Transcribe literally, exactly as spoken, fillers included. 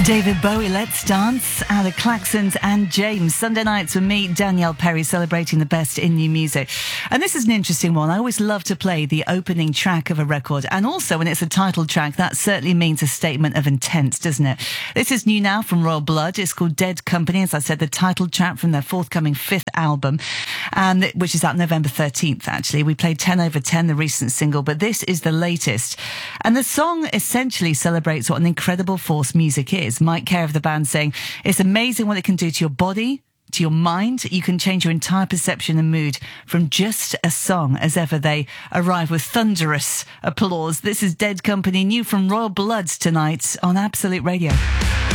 David Bowie, Let's Dance, Ada Klaxons and James. Sunday nights with me, Danielle Perry, celebrating the best in new music. And this is an interesting one. I always love to play the opening track of a record. And also when it's a title track, that certainly means a statement of intent, doesn't it? This is new now from Royal Blood. It's called Dead Company. As I said, the title track from their forthcoming fifth album, and which is out November thirteenth, actually. We played ten over ten, the recent single, but this is the latest. And the song essentially celebrates what an incredible force music is. Mike Care of the band saying, it's amazing what it can do to your body, to your mind. You can change your entire perception and mood from just a song. As ever, they arrive with thunderous applause. This is Dead Company, new from Royal Bloods tonight on Absolute Radio.